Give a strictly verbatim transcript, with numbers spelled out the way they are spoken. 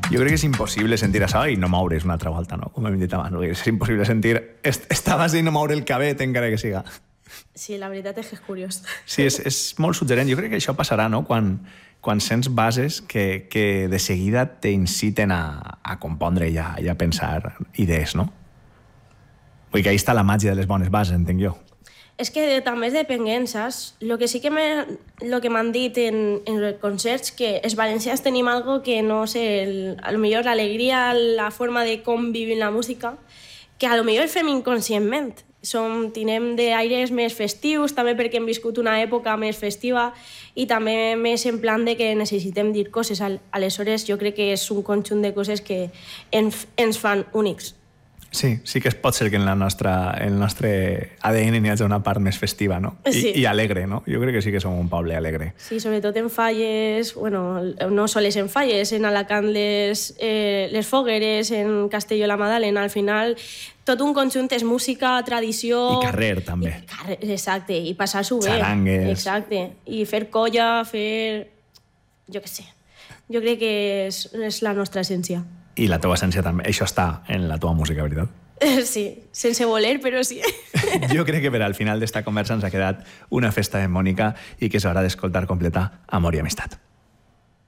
Jo crec que és impossible sentir això i no moure's una altra volta, no? Com hem dit abans. És impossible sentir esta base i no moure el cabet, encara que siga. Sí, la veritat és que és curiós. Sí, és, és molt suggerent. Jo crec que això passarà, no?, quan, quan sents bases que, que de seguida t'inciten a, a compondre i a, i a pensar idees, no? Vull dir que ahí està la màgia de les bones bases, entenc jo. És que també és depenent, saps? Lo que sí que m'han dit en, en els concerts, que els valencians tenim algo que, no sé, el, a lo millor l'alegria, la forma de com vivim la música, que a lo millor fem inconscientment. Som, tinem d'aires més festius, també perquè hem viscut una època més festiva i també més en plan de que necessitem dir coses. Aleshores, jo crec que és un conjunt de coses que ens, ens fan únics. Sí, sí que es pot ser que en la nostra, en el nostre A D N n'hi hagi una part més festiva, no? I, sí. I alegre, no? Jo crec que sí que som un poble alegre. Sí, sobretot en falles, bueno, no sols en falles, en Alacant les, eh, les fogueres, en Castelló la Madalena, al final tot un conjunt és música, tradició... I carrer, també. I carrer, exacte, i passar-s'ho bé. Xarangues. Exacte, i fer colla, fer... jo què sé. Jo crec que és, és la nostra essència. I la teva essència també. Això està en la teva música, veritat? Sí, sense voler, però sí. Jo crec que per al final d'esta conversa ens ha quedat una festa de Mònica i que és hora d'escoltar completa Amor i Amistat.